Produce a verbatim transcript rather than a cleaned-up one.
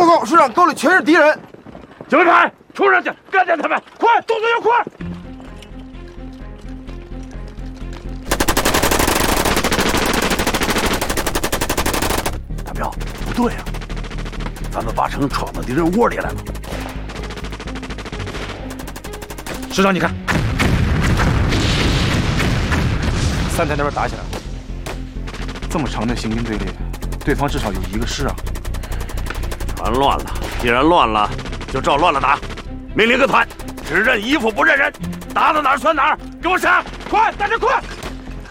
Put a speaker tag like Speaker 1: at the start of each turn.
Speaker 1: 告，师长，沟里全是敌人。
Speaker 2: 警卫排，冲上去干掉他们！快，动作要快！大彪，不对呀、啊，咱们八成闯到敌人窝里来了。师长，你看，
Speaker 3: 三台那边打起来了，这么长的行军队列，对方至少有一个师啊。
Speaker 2: 船乱了，既然乱了，就照乱了打。命令各团，只认衣服不认人，打到哪儿算哪儿，给我杀！快，大家快！